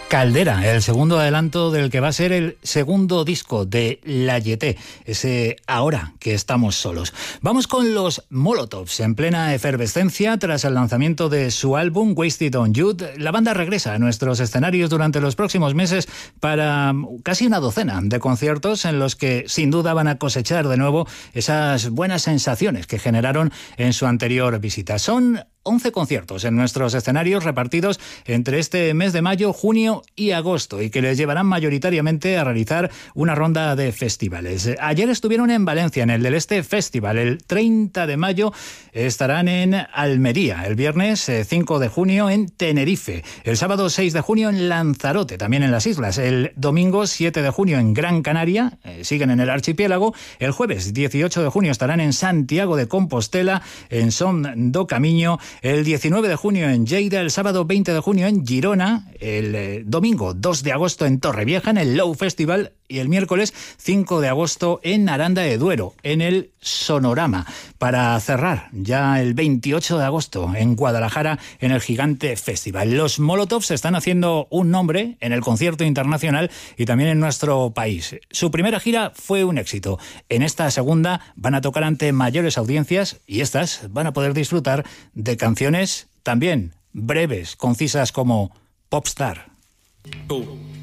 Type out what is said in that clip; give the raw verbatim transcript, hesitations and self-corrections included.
Caldera, el segundo adelanto del que va a ser el segundo disco de La Jetée, ese Ahora que estamos solos. Vamos con los Molotovs en plena efervescencia tras el lanzamiento de su álbum Wasted on Youth. La banda regresa a nuestros escenarios durante los próximos meses para casi una docena de conciertos en los que sin duda van a cosechar de nuevo esas buenas sensaciones que generaron en su anterior visita. Son once conciertos en nuestros escenarios repartidos entre este mes de mayo, junio y agosto y que les llevarán mayoritariamente a realizar una ronda de festivales. Ayer estuvieron en Valencia, en el Del Este Festival. El treinta de mayo estarán en Almería. El viernes cinco de junio en Tenerife. El sábado seis de junio en Lanzarote, también en las islas. El domingo siete de junio en Gran Canaria. Eh, siguen en el archipiélago. El jueves dieciocho de junio estarán en Santiago de Compostela, en Son do Camiño. El diecinueve de junio en Lleida, el sábado veinte de junio en Girona, el eh, domingo dos de agosto en Torrevieja, en el Low Festival, y el miércoles cinco de agosto en Aranda de Duero, en el Sonorama. Para cerrar ya el veintiocho de agosto en Guadalajara, en el Gigante Festival. Los Molotovs están haciendo un nombre en el concierto internacional y también en nuestro país. Su primera gira fue un éxito. En esta segunda van a tocar ante mayores audiencias y estas van a poder disfrutar de canciones también breves, concisas como Popstar. Oh.